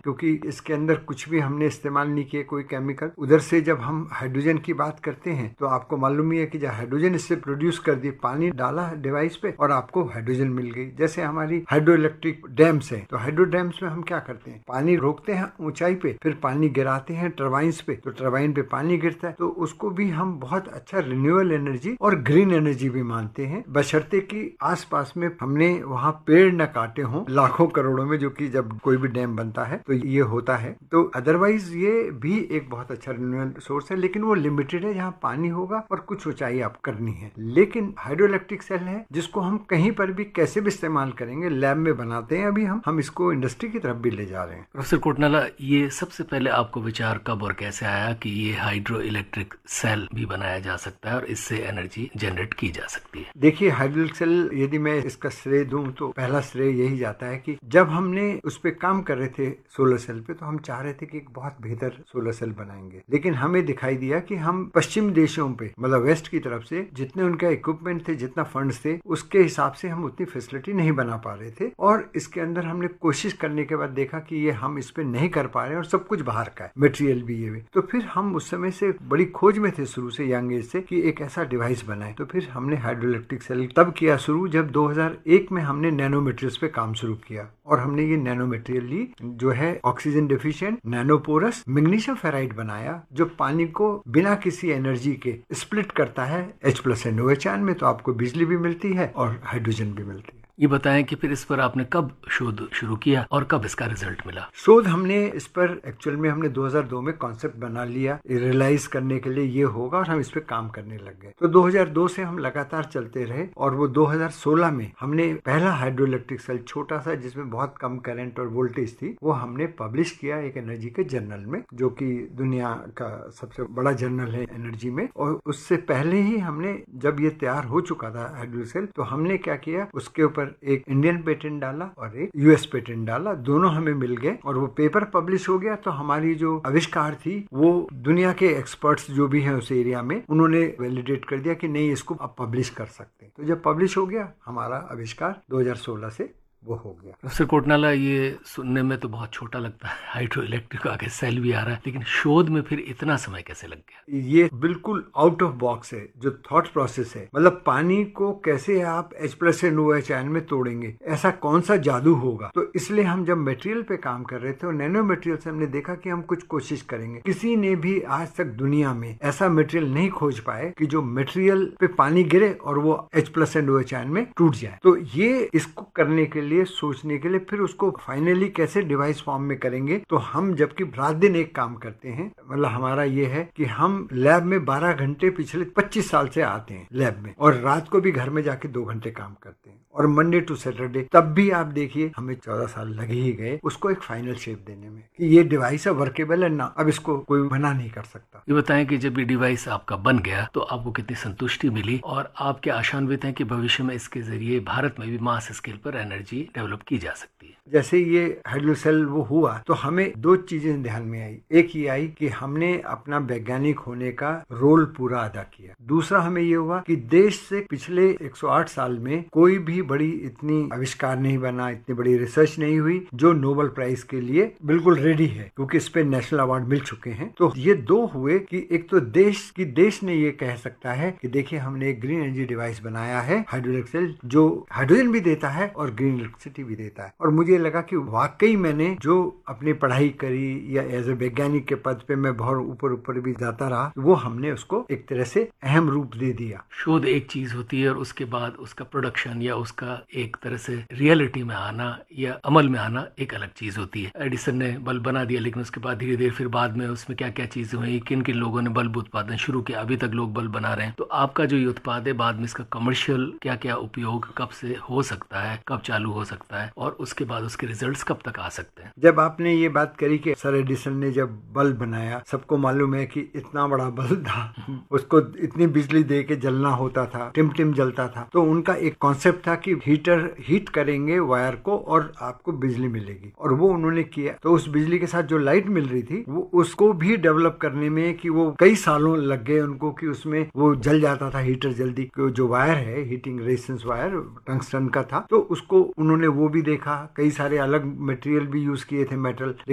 क्योंकि इसके अंदर कुछ भी हमने इस्तेमाल नहीं किया, कोई केमिकल। उधर से जब हम हाइड्रोजन की बात करते हैं तो आपको मालूम ही है कि जब हाइड्रोजन इससे प्रोड्यूस कर दी, पानी डाला डिवाइस पे और आपको हाइड्रोजन मिल गई। जैसे हमारी हाइड्रो इलेक्ट्रिक डैम्स है, तो हाइड्रो डैम्स में हम क्या करते हैं, पानी रोकते हैं ऊंचाई पे, फिर पानी गिराते हैं टरबाइंस पे, तो टरबाइन पे पानी गिरता है। तो उसको भी हम बहुत अच्छा रिन्यूएबल एनर्जी और ग्रीन एनर्जी भी मानते हैं, बशर्ते कि आसपास में हमने वहाँ पेड़ न काटे हों लाखों करोड़ों में, जो कि जब कोई भी डैम बनता है तो ये होता है। तो अदरवाइज ये भी एक बहुत अच्छा रिन्यूएबल सोर्स है, लेकिन वो लिमिटेड है, जहाँ पानी होगा और कुछ ऊंचाई आप करनी है। लेकिन हाइड्रो इलेक्ट्रिक सेल है जिसको हम कहीं पर भी कैसे भी इस्तेमाल करेंगे, लैब में बनाते हैं अभी हम इसको इंडस्ट्री की तरफ भी ले जा रहे हैं। प्रोफेसर कोटनाला, ये सबसे पहले आपको विचार कब और कैसे आया कि ये हाइड्रो इलेक्ट्रिक सेल भी बनाया जा सकता है और इससे एनर्जी जनरेट की जा सकती है? देखिए, हाइड्रो सेल यदि मैं इसका श्रेय दूं तो पहला श्रेय यही जाता है कि जब हमने उस पे काम कर रहे थे सोलर सेल पे, तो हम चाह रहे थे कि एक बहुत बेहतर सोलर सेल बनाएंगे, लेकिन हमें दिखाई दिया कि हम पश्चिम देशों पे, मतलब वेस्ट की तरफ से जितने उनका इक्विपमेंट थे, जितना फंड्स थे, उसके हिसाब से हम उतनी फैसिलिटी नहीं बना पा रहे थे। और इसके अंदर हमने कोशिश करने के बाद देखा कि ये हम इस पे नहीं कर पा रहे हैं और सब कुछ बाहर का है, मटेरियल भी ये भी। तो फिर हम उस समय से बड़ी खोज में थे शुरू से, यंग एज से, कि एक ऐसा डिवाइस बनाए। तो फिर हमने हाइड्रो इलेक्ट्रिक सेल तब किया शुरू जब 2001 में हमने नैनो मटेरियल्स पे काम शुरू किया, और हमने ये नैनो मटेरियल ली जो है ऑक्सीजन डेफिशिएंट नैनोपोरस मैग्नीशियम फेराइड बनाया, जो पानी को बिना किसी एनर्जी के स्प्लिट करता है H+NO आयन में, तो आपको बिजली भी मिलती है और हाइड्रोजन भी मिलती है। ये बताएं कि फिर इस पर आपने कब शोध शुरू किया और कब इसका रिजल्ट मिला? शोध हमने इस पर एक्चुअल में हमने 2002 में कॉन्सेप्ट बना लिया, रियलाइज करने के लिए ये होगा, और हम इस पे काम करने लग गए। तो 2002 से हम लगातार चलते रहे, और वो 2016 में हमने पहला हाइड्रो इलेक्ट्रिक सेल छोटा सा, जिसमें बहुत कम करंट और वोल्टेज थी, वो हमने पब्लिश किया एक एनर्जी के जर्नल में, जो कि दुनिया का सबसे बड़ा जर्नल है एनर्जी में। और उससे पहले ही हमने, जब ये तैयार हो चुका था हाइड्रो सेल, तो हमने क्या किया, उसके ऊपर एक इंडियन पेटेंट डाला और एक यूएस पेटेंट डाला, दोनों हमें मिल गए और वो पेपर पब्लिश हो गया। तो हमारी जो आविष्कार थी वो दुनिया के एक्सपर्ट्स जो भी हैं उस एरिया में, उन्होंने वैलिडेट कर दिया कि नहीं, इसको आप पब्लिश कर सकते हैं। तो जब पब्लिश हो गया, हमारा आविष्कार 2016 से वो हो गया। प्रोफेसर कोटनाला, ये सुनने में तो बहुत छोटा लगता है, हाइड्रो इलेक्ट्रिक आगे सेल भी आ रहा है, लेकिन शोध में फिर इतना समय कैसे लग गया? ये बिल्कुल आउट ऑफ बॉक्स है जो थॉट प्रोसेस है, मतलब पानी को कैसे आप H+NO आयन में तोड़ेंगे, ऐसा कौन सा जादू होगा। तो इसलिए हम जब मटेरियल पे काम कर रहे थे और नैनो मटेरियल से हमने देखा कि हम कुछ कोशिश करेंगे। किसी ने भी आज तक दुनिया में ऐसा मटेरियल नहीं खोज पाए कि जो मटेरियल पे पानी गिरे और वो H+NO आयन में टूट जाए। तो ये इसको करने के लिए, सोचने के लिए, फिर उसको फाइनली कैसे डिवाइस फॉर्म में करेंगे। तो हम जबकि रात दिन एक काम करते हैं, मतलब हमारा ये है कि हम लैब में 12 घंटे पिछले 25 साल से आते हैं लैब में, और रात को भी घर में जाके 2 घंटे काम करते हैं, और मंडे टू सैटरडे। तब भी आप देखिए हमें 14 साल लगे ही गए उसको एक फाइनल शेप देने में कि ये डिवाइस है, वर्केबल है ना, अब इसको कोई मना नहीं कर सकता। ये बताएं कि जब ये डिवाइस आपका बन गया तो आपको कितनी संतुष्टि मिली, और आप क्या आशान्वित हैं कि भविष्य में इसके जरिए भारत में भी मास स्केल पर एनर्जी डेवलप की जा सकती है? जैसे ये हाइड्रो सेल वो हुआ तो हमें 2 चीजें ध्यान में आई। एक ये आई कि हमने अपना वैज्ञानिक होने का रोल पूरा अदा किया। दूसरा हमें ये हुआ कि देश से पिछले 108 साल में कोई भी बड़ी इतनी आविष्कार नहीं बना, इतनी बड़ी रिसर्च नहीं हुई जो नोबेल प्राइज के लिए बिल्कुल रेडी है, क्योंकि इस पे नेशनल अवार्ड मिल चुके हैं। तो ये 2 हुए कि एक तो देश ने ये कह सकता है कि देखिए हमने एक ग्रीन एनर्जी डिवाइस बनाया है हाइड्रो इलेक्ट्रिक सेल, जो हाइड्रोजन भी देता है और ग्रीन इलेक्ट्रिसिटी भी देता है। और मुझे लगा कि वाकई मैंने जो अपनी पढ़ाई करी या एज ए वैज्ञानिक के पद पे मैं बहुत ऊपर भी जाता रहा, वो हमने उसको एक तरह से अहम रूप दे दिया। शोध एक चीज होती है और उसके बाद उसका प्रोडक्शन या उसका एक तरह से रियलिटी में आना या अमल में आना एक अलग चीज होती है। एडिसन ने बल्ब बना दिया, लेकिन उसके बाद धीरे धीरे फिर बाद में उसमें क्या क्या चीजें हुई, किन किन लोगों ने बल्ब उत्पादन शुरू किया, अभी तक लोग बल्ब बना रहे हैं। तो आपका जो ये उत्पाद है, बाद में इसका कमर्शियल क्या क्या उपयोग कब से हो सकता है, कब चालू हो सकता है, और उसके बाद उसके रिजल्ट्स कब तक आ सकते हैं? जब आपने ये बात करी कि सर एडिसन ने जब बल्ब बनाया, सबको मालूम है कि इतना बड़ा बल्ब था, उसको इतनी बिजली दे के जलना होता था, टिम जलता था। तो उनका एक कॉन्सेप्ट था कि हीटर हीट करेंगे वायर को और आपको बिजली मिलेगी, और वो उन्होंने किया। तो उस बिजली के साथ जो लाइट मिल रही थी वो उसको भी डेवलप करने में कि वो कई सालों लग गए उनको कि उसमें वो जल जाता था हीटर जल्दी। जो वायर है हीटिंग रेजिस्टेंस वायर टंगस्टन का था, तो उसको उन्होंने वो भी देखा, कई सारे अलग मटेरियल भी यूज किए थे, मेटल।